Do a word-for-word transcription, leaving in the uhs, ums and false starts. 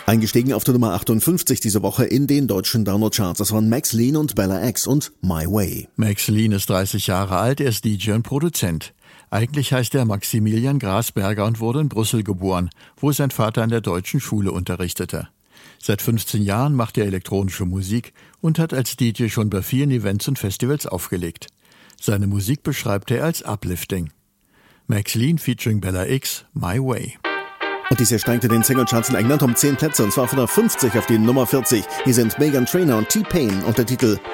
Eingestiegen auf der Nummer achtundfünfzig diese Woche in den deutschen Download-Charts. Das waren Max Lean und Bella X und My Way. Max Lean ist dreißig Jahre alt, er ist D J und Produzent. Eigentlich heißt er Maximilian Grasberger und wurde in Brüssel geboren, wo sein Vater an der deutschen Schule unterrichtete. Seit fünfzehn Jahren macht er elektronische Musik und hat als D J schon bei vielen Events und Festivals aufgelegt. Seine Musik beschreibt er als Uplifting. Max Lean featuring Bella X, My Way. Und dies hier strengte den Singlecharts in England um zehn Plätze, und zwar von der fünfzig auf die Nummer vierzig. Hier sind Meghan Trainor und T-Pain und der Titel